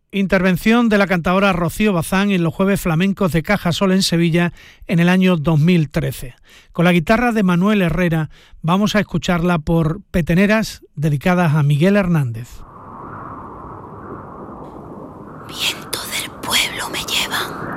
Intervención de la cantadora Rocío Bazán en los Jueves Flamencos de Cajasol en Sevilla en el año 2013. Con la guitarra de Manuel Herrera vamos a escucharla por Peteneras dedicadas a Miguel Hernández. Viento del pueblo me llevan